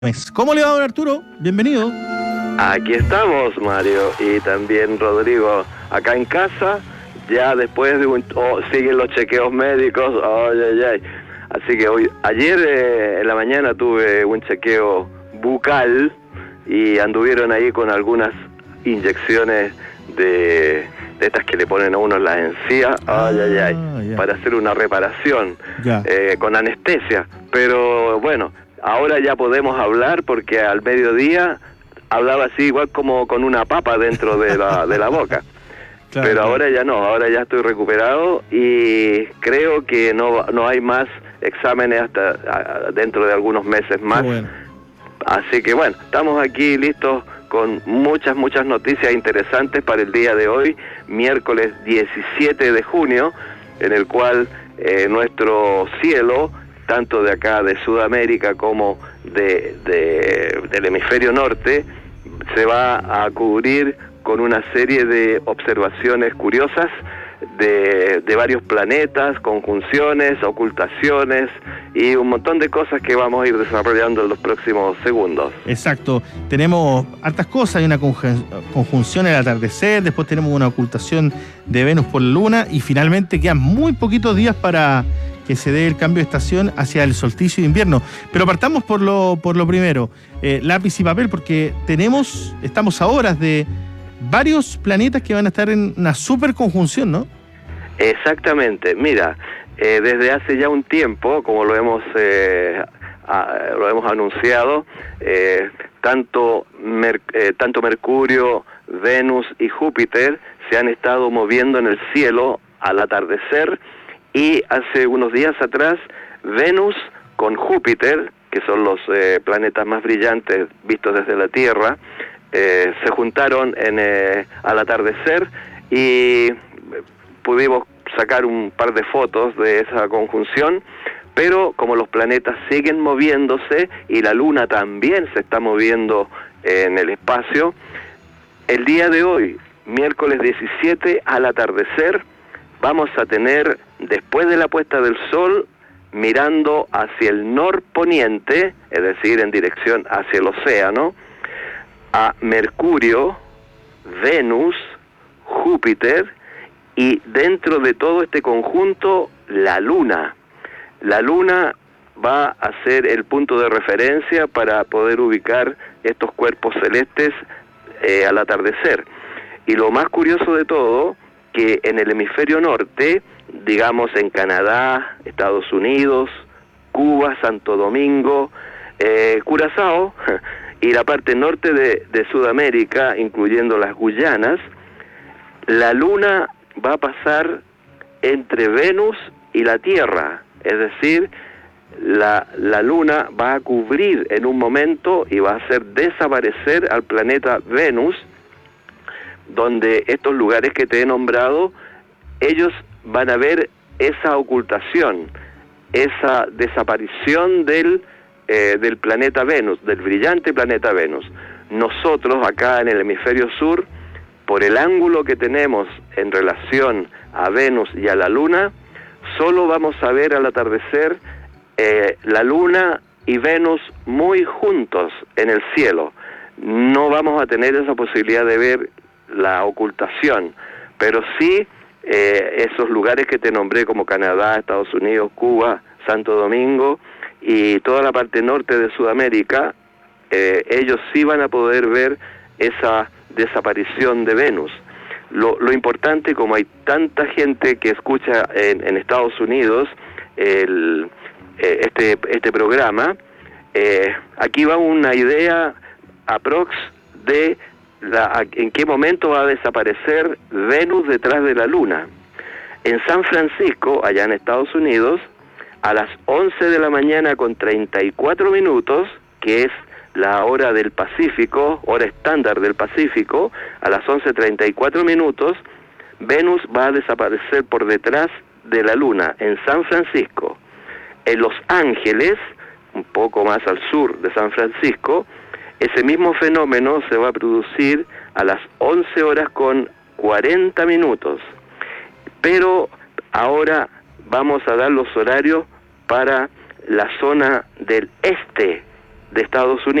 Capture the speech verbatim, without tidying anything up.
¿Cómo le va, don Arturo? Bienvenido. Aquí estamos, Mario, y también Rodrigo, acá en casa, ya después de un... Oh, siguen los chequeos médicos, ay, ay, ay. Así que hoy, ayer eh, en la mañana tuve un chequeo bucal y anduvieron ahí con algunas inyecciones de, de estas que le ponen a uno en las encías, ay, ay, ay, Ah, ya. para hacer una reparación, Ya. eh, con anestesia. Pero bueno, ahora ya podemos hablar porque al mediodía hablaba así igual como con una papa dentro de la, de la boca. Claro, Pero claro. ahora ya no, ahora ya estoy recuperado y creo que no, no hay más exámenes hasta a, dentro de algunos meses más. Qué bueno. Así que bueno, estamos aquí listos con muchas, muchas noticias interesantes para el día de hoy, miércoles diecisiete de junio, en el cual eh, nuestro cielo, tanto de acá de Sudamérica como de, de, del hemisferio norte, se va a cubrir con una serie de observaciones curiosas de, de varios planetas, conjunciones, ocultaciones y un montón de cosas que vamos a ir desarrollando en los próximos segundos. Exacto. Tenemos hartas cosas. Hay una conjun- conjunción al atardecer, después tenemos una ocultación de Venus por la Luna y finalmente quedan muy poquitos días para que se dé el cambio de estación hacia el solsticio de invierno. Pero partamos por lo, por lo primero, eh, lápiz y papel, porque tenemos, estamos a horas de varios planetas que van a estar en una super conjunción, ¿no? Exactamente. Mira, eh, desde hace ya un tiempo, como lo hemos eh, a, lo hemos anunciado, eh, tanto Mer, eh, tanto Mercurio, Venus y Júpiter se han estado moviendo en el cielo al atardecer, y hace unos días atrás Venus con Júpiter, que son los eh, planetas más brillantes vistos desde la Tierra, eh, se juntaron en, eh, al atardecer y pudimos sacar un par de fotos de esa conjunción, pero como los planetas siguen moviéndose y la Luna también se está moviendo en el espacio, el día de hoy, miércoles diecisiete, al atardecer, vamos a tener, después de la puesta del sol, mirando hacia el norponiente, es decir, en dirección hacia el océano, a Mercurio, Venus, Júpiter y dentro de todo este conjunto, la Luna. La Luna va a ser el punto de referencia para poder ubicar estos cuerpos celestes eh, al atardecer. Y lo más curioso de todo, que en el hemisferio norte, digamos en Canadá, Estados Unidos, Cuba, Santo Domingo, eh, Curazao y la parte norte de, de Sudamérica, incluyendo las Guyanas, la Luna va a pasar entre Venus y la Tierra, es decir, la, la Luna va a cubrir en un momento y va a hacer desaparecer al planeta Venus, donde estos lugares que te he nombrado, ellos van a ver esa ocultación, esa desaparición del, eh, del planeta Venus, del brillante planeta Venus. Nosotros acá en el hemisferio sur, por el ángulo que tenemos en relación a Venus y a la Luna, solo vamos a ver al atardecer eh, la Luna y Venus muy juntos en el cielo. No vamos a tener esa posibilidad de ver la ocultación, pero sí eh, esos lugares que te nombré como Canadá, Estados Unidos, Cuba, Santo Domingo y toda la parte norte de Sudamérica, eh, ellos sí van a poder ver esa desaparición de Venus. Lo, lo importante, como hay tanta gente que escucha en, en Estados Unidos el, eh, este, este programa, eh, aquí va una idea aprox de la, en qué momento va a desaparecer Venus detrás de la Luna. En San Francisco, allá en Estados Unidos, a las once de la mañana con treinta y cuatro minutos, que es la hora del Pacífico, hora estándar del Pacífico, a las once treinta y cuatro minutos, Venus va a desaparecer por detrás de la Luna, en San Francisco. En Los Ángeles, un poco más al sur de San Francisco, ese mismo fenómeno se va a producir a las once horas con cuarenta minutos. Pero ahora vamos a dar los horarios para la zona del este de Estados Unidos